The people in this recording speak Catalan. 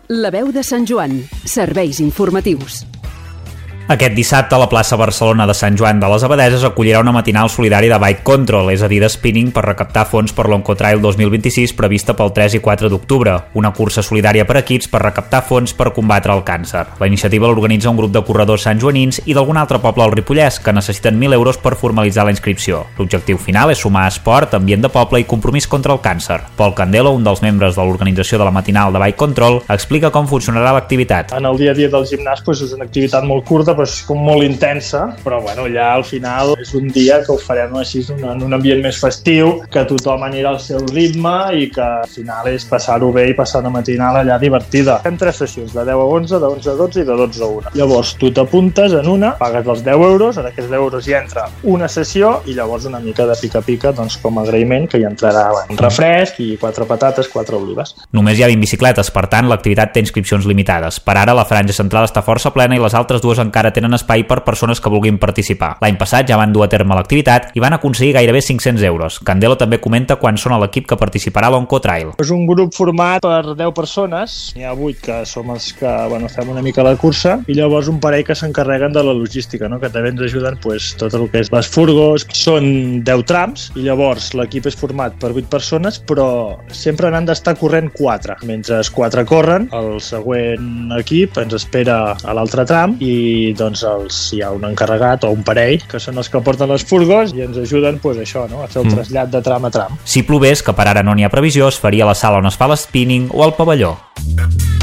La veu de Sant Joan. Serveis informatius. Aquest dissabte, a la plaça Barcelona de Sant Joan de les Abadeses acollirà una matinal solidària de Bike Control, és a dir, de spinning per recaptar fons per l'Oncotrail 2026 prevista pel 3 i 4 d'octubre, una cursa solidària per equips per recaptar fons per combatre el càncer. La iniciativa l'organitza un grup de corredors santjoanins i d'algun altre poble al Ripollès que necessiten 1.000 euros per formalitzar la inscripció. L'objectiu final és sumar esport, ambient de poble i compromís contra el càncer. Pol Candelo, un dels membres de l'organització de la matinal de Bike Control, explica com funcionarà l'activitat. En el dia a dia del gimnàs és una activitat molt curta, com molt intensa, però allà al final és un dia que ho farem així en un ambient més festiu, que tothom anirà al seu ritme i que al final és passar-ho bé i passar una matinal allà divertida. Fem 3 sessions, de 10 a 11, de 11 a 12 i de 12 a 1. Llavors tu t'apuntes en una, pagues els 10 euros, en aquests 10 euros hi entra una sessió i llavors una mica de pica-pica com a agraïment, que hi entrarà un refresc i 4 patates, 4 olives. Només hi ha 20 bicicletes, per tant l'activitat té inscripcions limitades. Per ara la franja central està força plena i les altres dues encara tenen espai per persones que vulguin participar. L'any passat ja van dur a terme l'activitat i van aconseguir gairebé 500 euros. Candelo també comenta quan són a l'equip que participarà a l'Oncotrail. És un grup format per 10 persones, n'hi ha 8 que som els que fem una mica la cursa i llavors un parell que s'encarreguen de la logística, que també ens ajuden tot el que és les furgos. Són 10 trams i llavors l'equip és format per 8 persones, però sempre n'han d'estar corrent 4. Mentre 4 corren, el següent equip ens espera a l'altre tram i hi ha un encarregat o un parell que són els que porten les furgos i ens ajuden a fer el trasllat de tram a tram. Si plogués, que per ara no n'hi ha previsió, es faria a la sala on es fa l'spinning o al pavelló.